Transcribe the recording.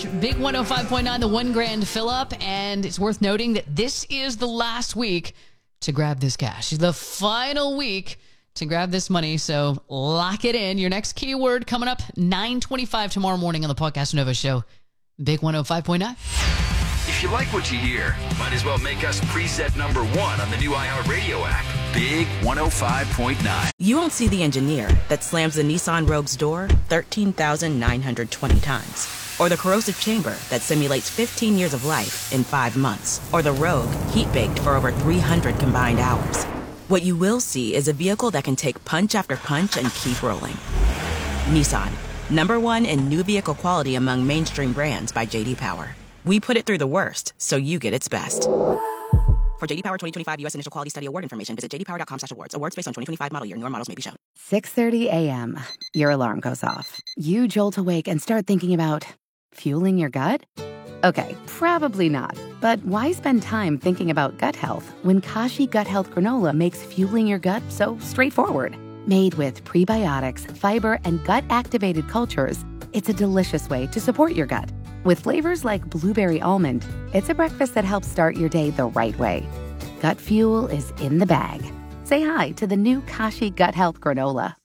Big 105.9, the $1,000 fill up. And it's worth noting that this is the last week to grab this cash. The final week to grab this money. So lock it in. Your next keyword coming up 9:25 tomorrow morning on the Podcast Nova Show. Big 105.9. If you like what you hear, might as well make us preset number 1 on the new iHeartRadio app. Big 105.9. You won't see the engineer that slams the Nissan Rogue's door 13,920 times. Or the corrosive chamber that simulates 15 years of life in 5 months. Or the Rogue heat-baked for over 300 combined hours. What you will see is a vehicle that can take punch after punch and keep rolling. Nissan, #1 in new vehicle quality among mainstream brands by J.D. Power. We put it through the worst, so you get its best. For J.D. Power 2025 U.S. Initial Quality Study Award information, visit jdpower.com/awards. Awards based on 2025 model year. Newer models may be shown. 6:30 a.m. Your alarm goes off. You jolt awake and start thinking about fueling your gut? Okay, probably not. But why spend time thinking about gut health when Kashi Gut Health Granola makes fueling your gut so straightforward? Made with prebiotics, fiber, and gut-activated cultures, it's a delicious way to support your gut. With flavors like blueberry almond, it's a breakfast that helps start your day the right way. Gut fuel is in the bag. Say hi to the new Kashi Gut Health Granola.